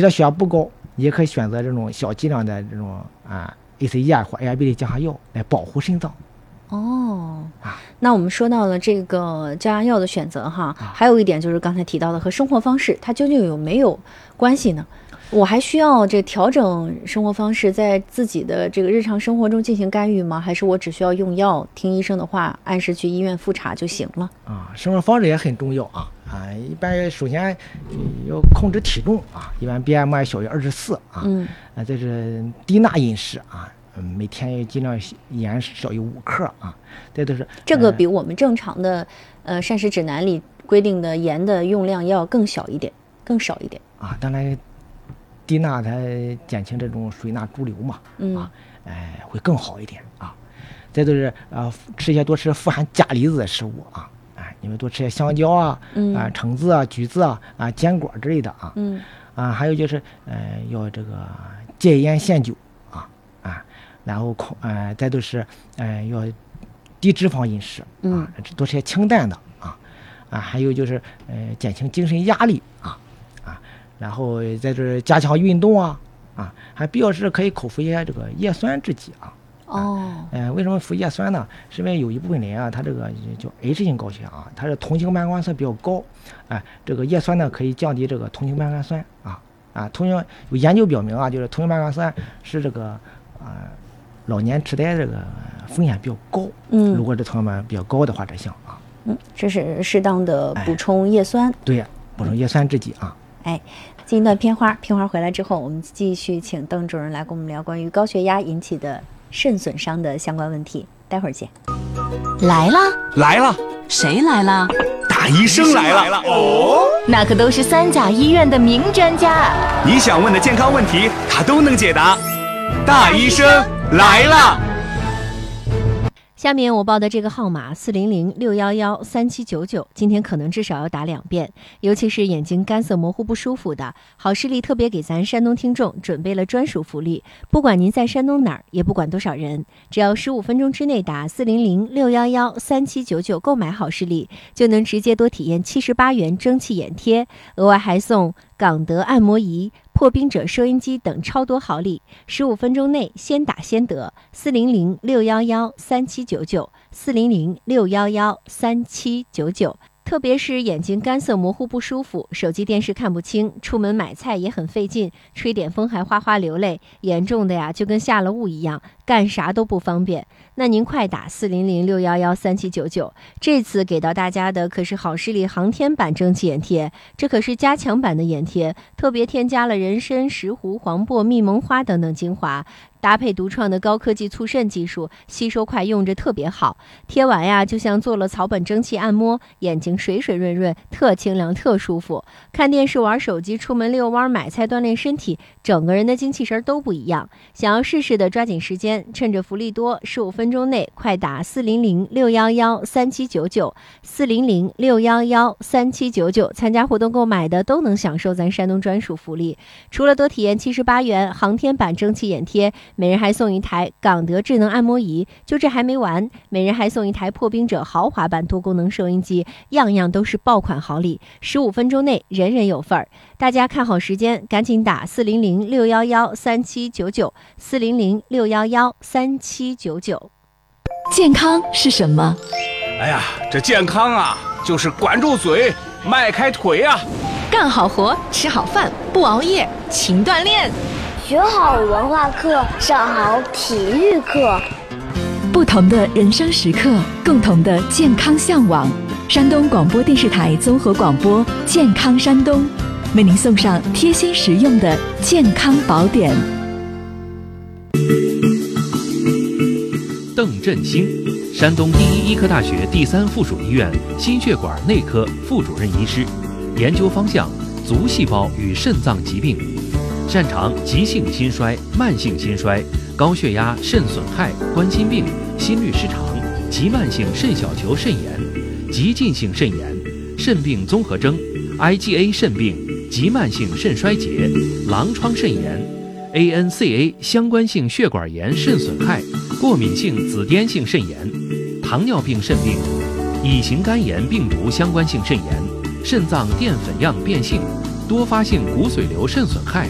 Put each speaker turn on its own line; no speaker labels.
其实血压不高，也可以选择这种小剂量的这种ACE 或 ARB 的降压药来保护肾脏。
那我们说到了这个降压药的选择哈，还有一点就是刚才提到的和生活方式，它究竟有没有关系呢？我还需要调整生活方式，在自己的这个日常生活中进行干预吗？还是我只需要用药，听医生的话，按时去医院复查就行了？
生活方式也很重要一般首先要控制体重一般 BMI 小于24这是低钠饮食每天尽量盐少于5克这都是
这个比我们正常的膳食指南里规定的盐的用量要更少一点，更少一点
当然低钠它减轻这种水钠潴留嘛会更好一点这都是多吃富含钾离子的食物你们多吃些香蕉橙子橘子坚果之类的还有就是要这个戒烟限酒然后再都是要低脂肪饮食多吃些清淡的还有就是减轻精神压力然后在这加强运动还必要时可以口服一些这个叶酸制剂为什么服叶酸呢？是因为有一部分人他这个叫 H 型高血压他是同型半胱氨酸比较高这个叶酸呢可以降低这个同型半胱氨酸有研究表明就是同型半胱氨酸是这个老年痴呆这个风险比较高如果这同型半比较高的话这项
这是适当的补充叶酸
对呀补充叶酸制剂
进一段片花回来之后，我们继续请邓主任来跟我们聊关于高血压引起的肾损伤的相关问题，待会儿见。
来了，谁来了？
大医生来了
那可都是三甲医院的名专家，
你想问的健康问题他都能解答。大医生来了。
下面我报的这个号码400-611-3799，今天可能至少要打2遍，尤其是眼睛干涩模糊不舒服的，好视力特别给咱山东听众准备了专属福利，不管您在山东哪儿，也不管多少人，只要15分钟之内打400-611-3799购买好视力，就能直接多体验78元蒸汽眼贴，额外还送港德按摩仪、破冰者收音机等超多好礼，15分钟内先打先得。400-611-3799，400-611-3799。特别是眼睛干涩模糊不舒服，手机电视看不清，出门买菜也很费劲，吹点风还哗哗流泪，严重的呀就跟下了雾一样，干啥都不方便。那您快打400-611-3799，这次给到大家的可是好视力航天版蒸汽眼贴，这可是加强版的眼贴，特别添加了人参、石斛、黄柏、蜜蒙花等等精华，搭配独创的高科技促渗技术，吸收快，用着特别好。贴完呀就像做了草本蒸汽按摩，眼睛水水润润，特清凉特舒服。看电视玩手机，出门遛弯买菜锻炼身体，整个人的精气神都不一样。想要试试的抓紧时间，趁着福利多，15分钟内快打400-611-3799，400-611-3799，参加活动购买的都能享受咱山东专属福利。除了多体验78元航天版蒸汽眼贴，每人还送一台港德智能按摩仪，就这还没完，每人还送一台破冰者豪华版多功能收音机，样样都是爆款好礼，15分钟内人人有份儿。大家看好时间，赶紧打400-611-3799，400-611-3799。
健康是什么？
哎呀，这健康就是管住嘴，迈开腿
干好活，吃好饭，不熬夜，勤锻炼，
学好文化课，上好体育课。
不同的人生时刻，共同的健康向往。山东广播电视台综合广播健康山东，为您送上贴心实用的健康宝典。
邓振兴，山东第一医科大学第3附属医院心血管内科副主任医师，研究方向足细胞与肾脏疾病，擅长急性心衰、慢性心衰、高血压、肾损害、冠心病、心律失常、急慢性肾小球肾炎、急进性肾炎、肾病综合征、IgA 肾病、急慢性肾衰竭、狼疮肾炎、ANCA 相关性血管炎肾损害、过敏性紫癜性肾炎、糖尿病肾病、乙型肝炎病毒相关性肾炎、肾脏淀粉样变性、多发性骨髓瘤肾损害、